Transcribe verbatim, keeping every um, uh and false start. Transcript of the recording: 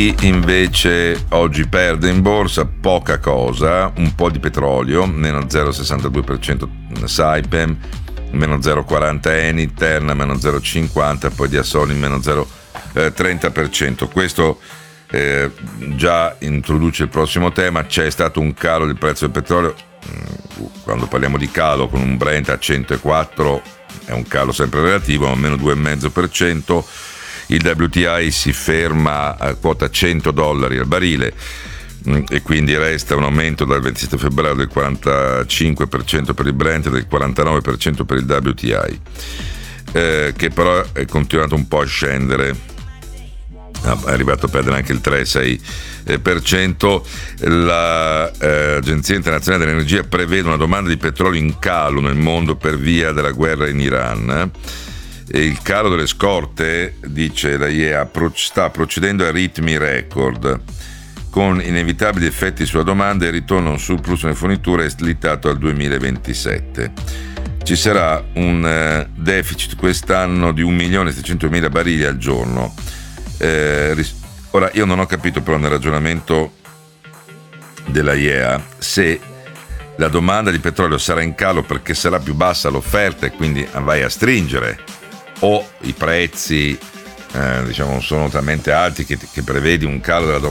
invece oggi perde in borsa poca cosa, un po' di petrolio, meno zero virgola sessantadue per cento Saipem, meno zero virgola quaranta Eni, Terna meno zero virgola cinquanta, poi di Assoni meno zero virgola trenta per cento. Questo eh, già introduce il prossimo tema. C'è stato un calo del prezzo del petrolio. Quando parliamo di calo con un Brent a centoquattro è un calo sempre relativo, ma meno due virgola cinque per cento. Il W T I si ferma a quota cento dollari al barile e quindi resta un aumento dal ventisette febbraio del quarantacinque per cento per il Brent e del quarantanove per cento per il W T I, eh, che però è continuato un po' a scendere, è arrivato a perdere anche il tre virgola sei per cento. L'Agenzia Internazionale dell'Energia prevede una domanda di petrolio in calo nel mondo per via della guerra in Iran. E il calo delle scorte, dice la I E A, sta procedendo a ritmi record, con inevitabili effetti sulla domanda e il ritorno a un surplus nelle forniture è slittato al duemilaventisette. Ci sarà un eh, deficit quest'anno di un milione seicentomila barili al giorno. Eh, ris- ora, io non ho capito però nel ragionamento della I E A se la domanda di petrolio sarà in calo perché sarà più bassa l'offerta e quindi vai a stringere, o i prezzi eh, diciamo sono talmente alti che, che prevedi un calo della